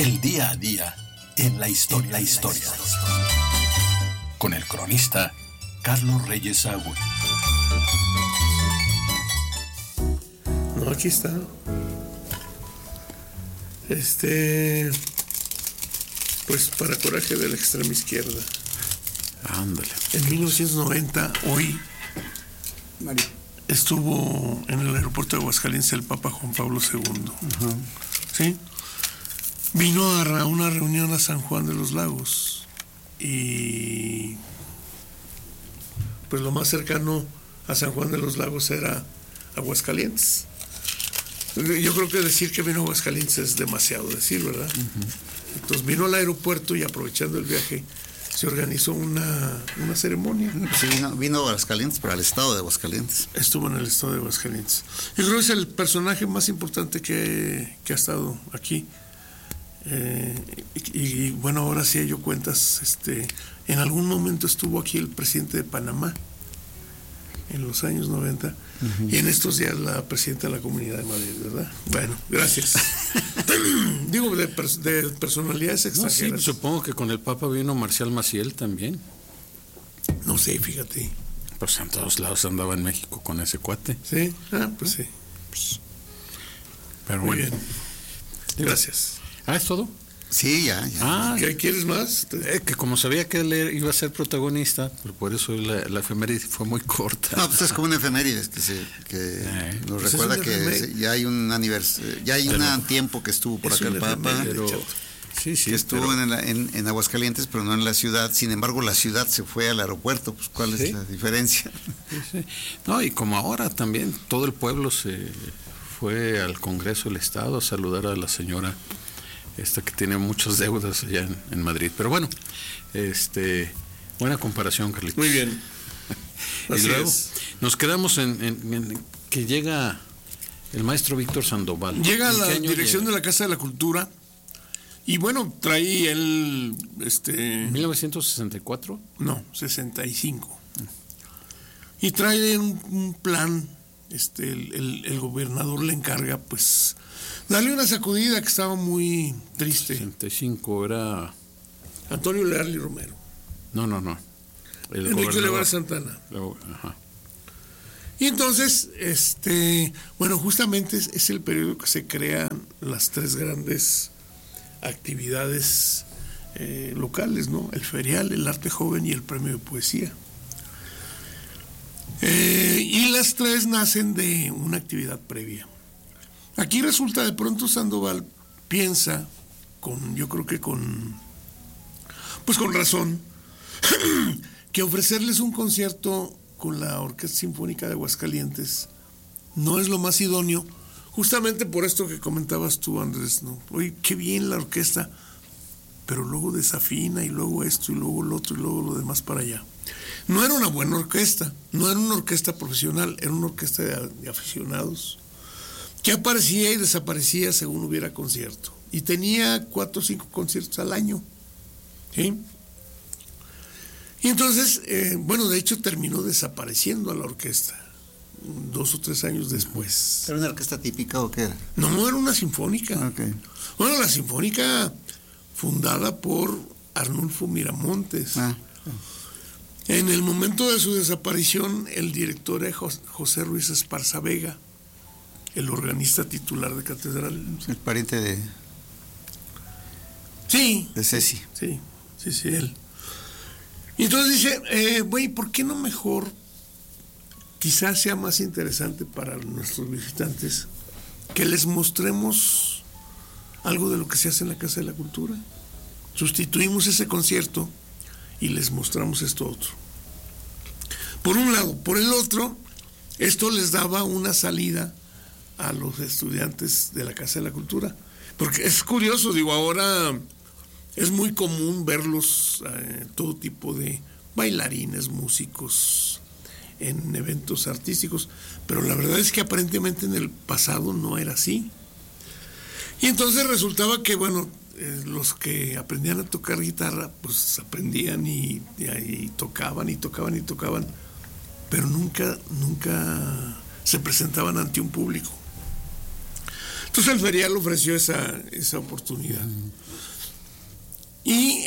El día a día en la historia. Con el cronista Carlos Reyes Agüe. No, aquí está. Pues para coraje de la extrema izquierda. Ándale. En 1990, hoy, estuvo en el aeropuerto de Aguascalientes el Papa Juan Pablo II. Uh-huh. ¿Sí? Vino a una reunión a San Juan de los Lagos y pues lo más cercano a San Juan de los Lagos era Aguascalientes. Yo creo que decir que vino a Aguascalientes es demasiado decir, ¿verdad? Uh-huh. Entonces vino al aeropuerto y aprovechando el viaje se organizó una ceremonia. Sí, vino a Aguascalientes, pero al estado de Aguascalientes. Estuvo en el estado de Aguascalientes. Yo creo que es el personaje más importante que ha estado aquí. Y bueno, ahora sí yo cuentas, en algún momento estuvo aquí el presidente de Panamá, en los años 90, uh-huh. Y en estos días la presidenta de la Comunidad de Madrid, ¿verdad? Bueno, gracias. Digo, de personalidades extranjeras. No, sí, supongo que con el Papa vino Marcial Maciel también. No sé, fíjate. Pues en todos lados andaba en México con ese cuate. Sí, pues sí. Pero muy bueno. Bien. Gracias. ¿Es todo? Sí, ya. ¿Qué quieres más? Que como sabía que él iba a ser protagonista, pues por eso la efeméride fue muy corta. No, pues es como una efeméride que nos pues recuerda que ya hay un aniversario, ya hay un tiempo que estuvo por acá el Papa, sí, que estuvo en Aguascalientes, pero no en la ciudad. Sin embargo, la ciudad se fue al aeropuerto. Pues ¿cuál es la diferencia? Sí. No, y como ahora también todo el pueblo se fue al Congreso del Estado a saludar a la señora que tiene muchas deudas allá en Madrid. Pero bueno, buena comparación, Carlitos. Muy bien. Y luego nos quedamos en que llega el maestro Víctor Sandoval. Llega a la dirección de la Casa de la Cultura y bueno, trae él ¿1964? No, 65. Y trae un plan, el gobernador le encarga pues darle una sacudida, que estaba muy triste. 65 era Antonio Leal y Romero. No. Enrique Levar Santana. Ajá. Y entonces, bueno, justamente es el periodo que se crean las tres grandes actividades locales, ¿no? El Ferial, el Arte Joven y el Premio de Poesía. Y las tres nacen de una actividad previa. Aquí resulta, de pronto Sandoval piensa, yo creo que con razón, que ofrecerles un concierto con la Orquesta Sinfónica de Aguascalientes no es lo más idóneo, justamente por esto que comentabas tú, Andrés, ¿no? Oye, qué bien la orquesta, pero luego desafina, y luego esto, y luego lo otro, y luego lo demás para allá. No era una buena orquesta, no era una orquesta profesional, era una orquesta de aficionados, que aparecía y desaparecía según hubiera concierto. Y tenía 4 o 5 conciertos al año. ¿Sí? Y entonces, bueno, de hecho terminó desapareciendo a la orquesta 2 o 3 años después. ¿Era una orquesta típica o qué era? No, era una sinfónica. Okay. Bueno, la sinfónica fundada por Arnulfo Miramontes. En el momento de su desaparición, el director era José Ruiz Esparza Vega, el organista titular de Catedral. El pariente de... Sí. De Ceci. Sí, él. Y entonces dice, güey, ¿por qué no mejor, quizás sea más interesante para nuestros visitantes, que les mostremos algo de lo que se hace en la Casa de la Cultura? Sustituimos ese concierto y les mostramos esto otro. Por un lado. Por el otro, esto les daba una salida a los estudiantes de la Casa de la Cultura. Porque es curioso, digo, ahora es muy común verlos, todo tipo de bailarines, músicos, en eventos artísticos, pero la verdad es que aparentemente en el pasado no era así. Y entonces resultaba que, bueno, los que aprendían a tocar guitarra, pues aprendían y tocaban, pero nunca se presentaban ante un público. Entonces el ferial ofreció esa oportunidad. Y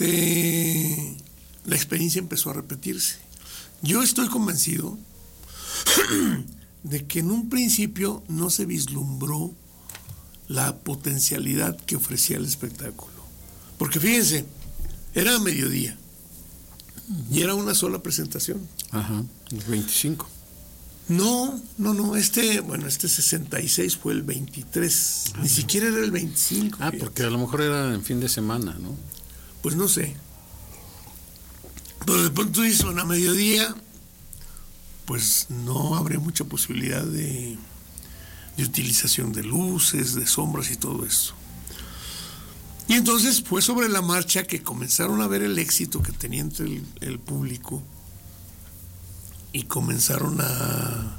la experiencia empezó a repetirse. Yo estoy convencido de que en un principio no se vislumbró la potencialidad que ofrecía el espectáculo. Porque fíjense, era a mediodía y era una sola presentación. Ajá, el 25. No, este 66 fue el 23, ni siquiera era el 25. Ah, porque a lo mejor era en fin de semana, ¿no? Pues no sé. Pero de pronto hizo a mediodía, pues no habría mucha posibilidad de utilización de luces, de sombras y todo eso. Y entonces fue sobre la marcha que comenzaron a ver el éxito que tenía entre el público y comenzaron a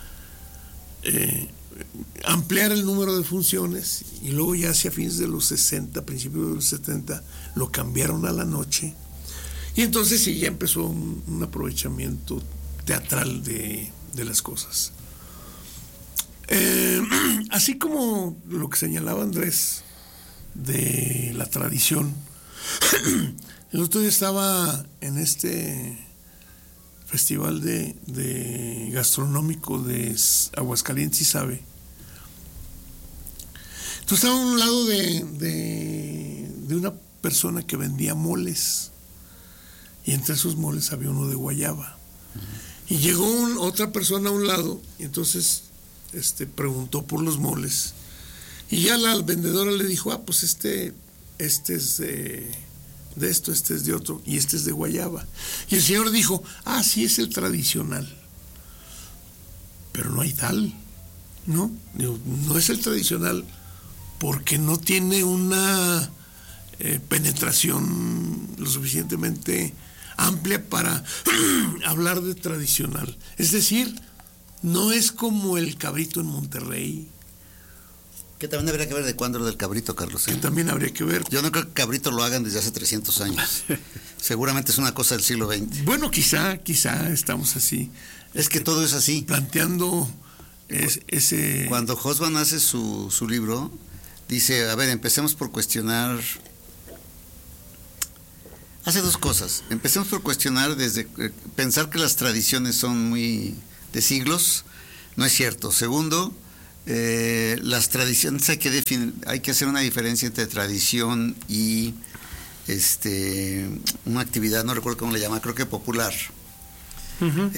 ampliar el número de funciones, y luego ya hacia fines de los 60, principios de los 70, lo cambiaron a la noche, y entonces sí ya empezó un aprovechamiento teatral de las cosas. Así como lo que señalaba Andrés de la tradición, el otro día estaba en este festival de gastronómico de Aguascalientes, y sabe. Entonces estaba a un lado de una persona que vendía moles, y entre esos moles había uno de guayaba. Y llegó otra persona a un lado, y entonces preguntó por los moles, y ya la vendedora le dijo, pues este es de esto, este es de otro, y este es de guayaba. Y el señor dijo, sí, es el tradicional. Pero no hay tal, ¿no? Digo, no es el tradicional porque no tiene una penetración lo suficientemente amplia para hablar de tradicional. Es decir, no es como el cabrito en Monterrey. Que también habría que ver de cuándo lo del cabrito, Carlos. Que también habría que ver. Yo no creo que cabrito lo hagan desde hace 300 años. Seguramente es una cosa del siglo XX. Bueno, quizá estamos así. Es que todo es así. Planteando ese... Cuando Hobsbawm hace su libro, dice, a ver, empecemos por cuestionar... Hace dos cosas. Empecemos por cuestionar pensar que las tradiciones son muy de siglos, no es cierto. Segundo, las tradiciones hay que hacer una diferencia entre tradición y una actividad, no recuerdo cómo le llama, creo que popular. Uh-huh.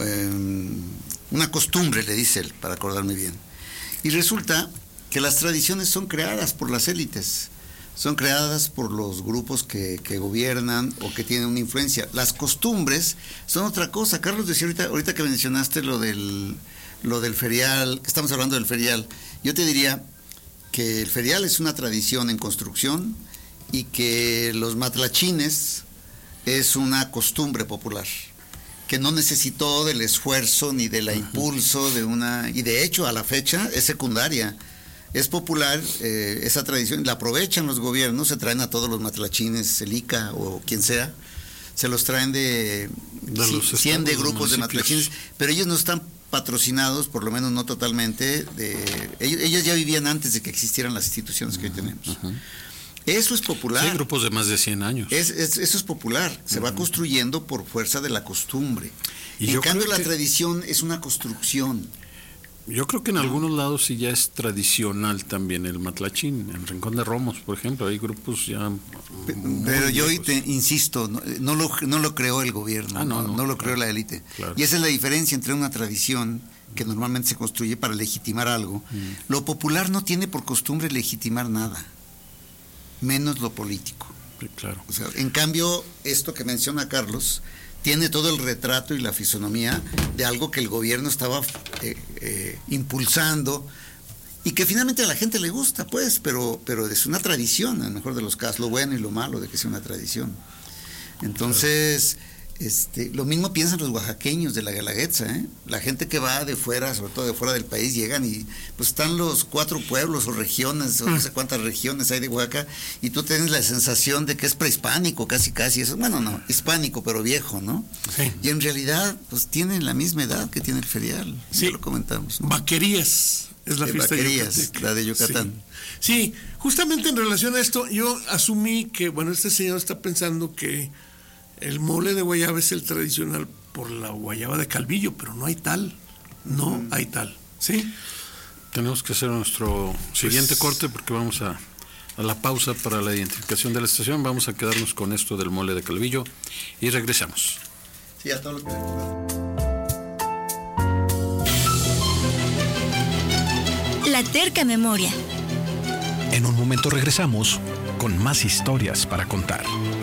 Una costumbre, le dice él, para acordarme bien. Y resulta que las tradiciones son creadas por las élites, son creadas por los grupos que gobiernan o que tienen una influencia. Las costumbres son otra cosa. Carlos decía ahorita que mencionaste lo del ferial, que estamos hablando del ferial, yo te diría que el ferial es una tradición en construcción y que los matlachines es una costumbre popular, que no necesitó del esfuerzo ni del impulso y de hecho a la fecha es secundaria. Es popular esa tradición, la aprovechan los gobiernos, se traen a todos los matlachines, el ICA o quien sea, se los traen de 100 de grupos de matlachines, pero ellos no están patrocinados, por lo menos no totalmente, ellos ya vivían antes de que existieran las instituciones que hoy tenemos. Uh-huh. Eso es popular. Sí, hay grupos de más de 100 años. Eso es popular, se va construyendo por fuerza de la costumbre. En cambio, la tradición es una construcción. Yo creo que en algunos lados sí ya es tradicional también el matlachín. En Rincón de Romos, por ejemplo, hay grupos ya... Pero yo insisto, no lo creó el gobierno, no lo creó la élite. Claro. Y esa es la diferencia entre una tradición que normalmente se construye para legitimar algo. Lo popular no tiene por costumbre legitimar nada, menos lo político. Sí, claro. O sea, en cambio, esto que menciona Carlos tiene todo el retrato y la fisonomía de algo que el gobierno estaba impulsando y que finalmente a la gente le gusta, pues, pero es una tradición, en el mejor de los casos, lo bueno y lo malo de que sea una tradición. Entonces, lo mismo piensan los oaxaqueños de la Guelaguetza, ¿eh? La gente que va de fuera, sobre todo de fuera del país, llegan y pues están los 4 pueblos o regiones, o no sé cuántas regiones hay de Oaxaca, y tú tienes la sensación de que es prehispánico, casi, eso, bueno, no, hispánico, pero viejo, ¿no? Sí. Y en realidad, pues tienen la misma edad que tiene el ferial, sí. Ya lo comentamos, ¿no? Vaquerías Es la de fiesta vaquerías, yucateca. la de Yucatán. Sí, justamente en relación a esto, yo asumí que, bueno, este señor está pensando que el mole de guayaba es el tradicional por la guayaba de Calvillo, pero no hay tal. No hay tal. ¿Sí? Tenemos que hacer nuestro siguiente corte porque vamos a la pausa para la identificación de la estación. Vamos a quedarnos con esto del mole de Calvillo y regresamos. Sí, a todo lo que... La terca memoria. En un momento regresamos con más historias para contar.